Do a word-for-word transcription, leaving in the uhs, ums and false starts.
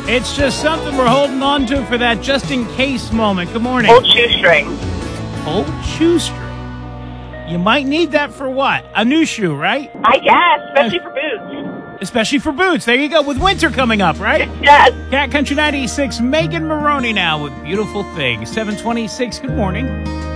It's just something we're holding on to for that just-in-case moment. Good morning. Old shoestring. Old shoestring. You might need that for what? A new shoe, right? I guess, especially for boots. Especially for boots. There you go. With winter coming up, right? Yes. Cat Country ninety-six, Megan Maroney now with Beautiful Things. seven twenty-six, good morning.